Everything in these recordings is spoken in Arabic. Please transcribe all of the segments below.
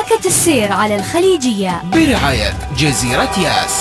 حركة السير على الخليجية برعاية جزيرة ياس.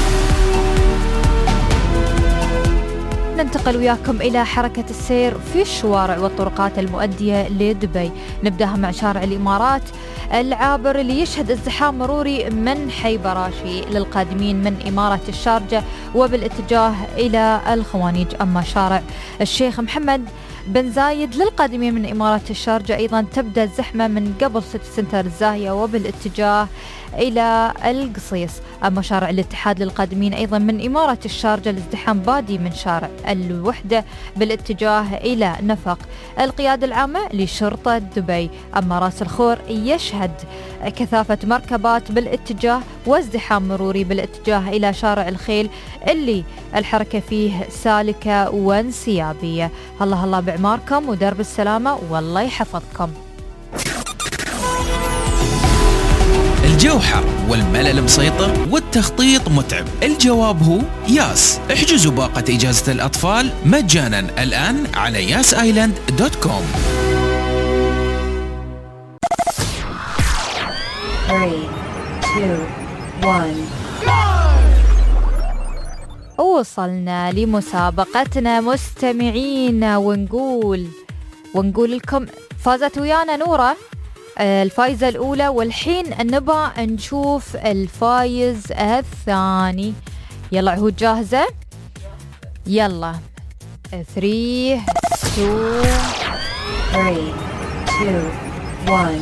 ننتقل وياكم إلى حركة السير في الشوارع والطرقات المؤدية لدبي. نبدأها مع شارع الإمارات العابر اللي يشهد ازدحام مروري من حي براشي للقادمين من إمارة الشارجة وبالاتجاه إلى الخوانيج. أما شارع الشيخ محمد بن زايد للقادمين من إمارة الشارجة أيضا تبدأ الزحمة من قبل سيتي سنتر الزاهية وبالاتجاه إلى القصيص. أما شارع الاتحاد للقادمين أيضا من إمارة الشارجة الازدحام بادي من شارع الوحدة بالاتجاه إلى نفق القيادة العامة لشرطة دبي. أما راس الخور يشهد كثافة مركبات بالاتجاه وازدحام مروري بالاتجاه إلى شارع الخيل اللي الحركة فيه سالكة وانسيابية. الله بعماركم ودرب السلامة والله يحفظكم. الجو حر والملل مسيطر والتخطيط متعب. الجواب هو ياس. احجزوا باقة إجازة الأطفال مجانا الآن على yasisland.com. 3 2 1. وصلنا لمسابقتنا مستمعينا ونقول لكم فازت ويانا نورة الفايزة الأولى، والحين نبغى نشوف الفايز الثاني. يلا عهود جاهزة؟ يلا 3 2 1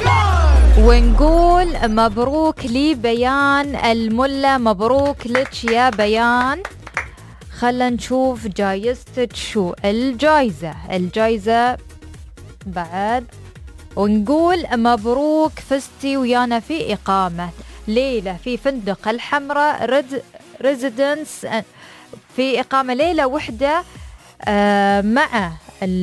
ونقول مبروك لبيان الملا. مبروك لك يا بيان. خلنا نشوف جايزتك شو الجايزة بعد. ونقول مبروك فزتي ويانا في إقامة ليلة في فندق الحمراء ريزيدنس، في إقامة ليلة واحدة مع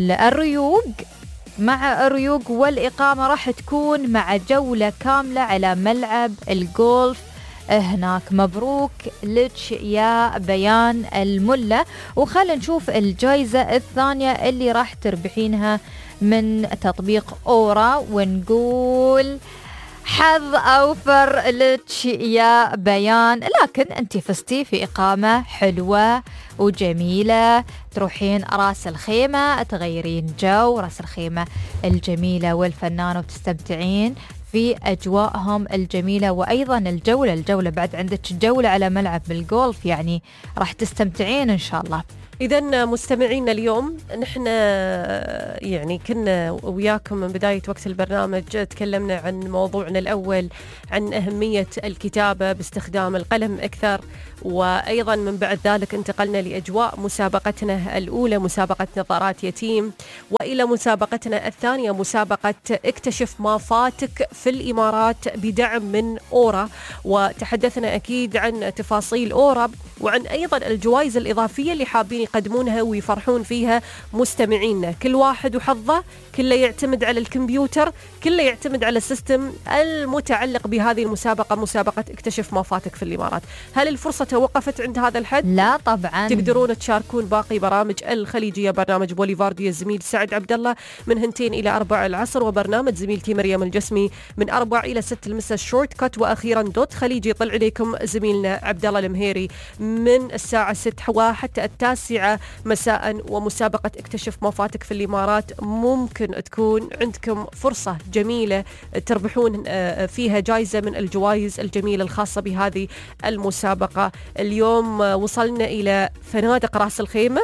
الريوق والإقامة راح تكون مع جولة كاملة على ملعب الجولف هناك. مبروك لك يا بيان الملا. وخلنا نشوف الجائزة الثانية اللي راح تربحينها من تطبيق أورا. ونقول حظ أوفر لك يا بيان، لكن أنت فزتي في إقامة حلوة وجميلة. تروحين راس الخيمة تغيرين جو راس الخيمة الجميلة والفنان وتستمتعين في أجواءهم الجميلة. وأيضا الجولة بعد عندك جولة على ملعب الجولف، يعني راح تستمتعين إن شاء الله. إذن مستمعينا اليوم نحن يعني كنا وياكم من بداية وقت البرنامج تكلمنا عن موضوعنا الأول عن أهمية الكتابة باستخدام القلم أكثر، وأيضا من بعد ذلك انتقلنا لأجواء مسابقتنا الأولى مسابقة نظارات يتيم، وإلى مسابقتنا الثانية مسابقة اكتشف ما فاتك في الإمارات بدعم من أورا. وتحدثنا أكيد عن تفاصيل أورا وعن أيضا الجوائز الإضافية اللي حابين يقدمونها ويفرحون فيها مستمعينا. كل واحد وحظه، كله يعتمد على الكمبيوتر، كله يعتمد على السيستم المتعلق بهذه المسابقة، مسابقة اكتشف ما فاتك في الإمارات. هل الفرصة توقفت عند هذا الحد؟ لا طبعا، تقدرون تشاركون باقي برامج الخليجية، برنامج بوليفارديو الزميل سعد عبد الله من 2 إلى 4 العصر، وبرنامج زميلتي مريم الجسمي من 4 إلى 6 المساء الشورت كات، وأخيرا دوت خليجي يطلع إليكم زميلنا عبد الله المهيري من الساعة 6 وحتى 9 مساء. ومسابقة اكتشف ما فاتك في الإمارات ممكن تكون عندكم فرصة جميلة تربحون فيها جائزة من الجوائز الجميلة الخاصة بهذه المسابقة. اليوم وصلنا إلى فنادق راس الخيمة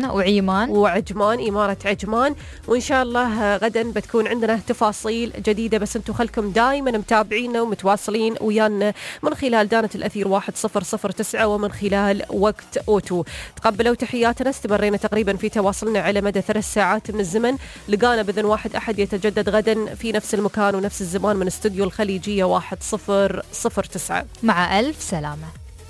وعجمان، إمارة عجمان، وإن شاء الله غدا بتكون عندنا تفاصيل جديدة. بس انتم خلكم دائما متابعينا ومتواصلين ويانا من خلال دانة الأثير 1009 ومن خلال وقت أوتو. تقبلوا تحياتنا، استمرينا تقريبا في تواصلنا على مدى 3 ساعات من الزمن. لقانا بإذن واحد أحد يتجدد غدا في نفس المكان ونفس الزمان من استوديو الخليجية 1009. مع ألف سلامة.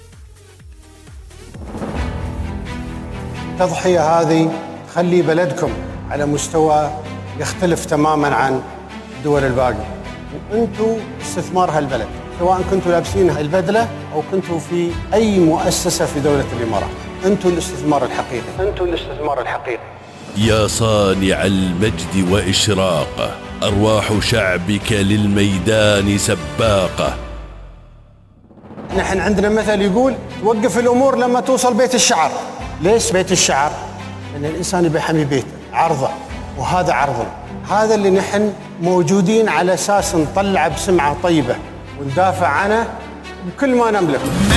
التضحية هذه تخلي بلدكم على مستوى يختلف تماما عن الدول الباقية، وانتم استثمار هالبلد، سواء كنتوا لابسين البدلة أو كنتوا في أي مؤسسة في دولة الإمارات. انتم الاستثمار الحقيقي، انتم الاستثمار الحقيقي. يا صانع المجد وإشراقه، أرواح شعبك للميدان سباقة. نحن عندنا مثل يقول توقف الأمور لما توصل بيت الشعر. ليش بيت الشعر؟ لأن الإنسان يبي يحمي بيته، عرضه، وهذا عرضنا. هذا اللي نحن موجودين على أساس نطلع بسمعة طيبة وندافع عنه بكل ما نملك.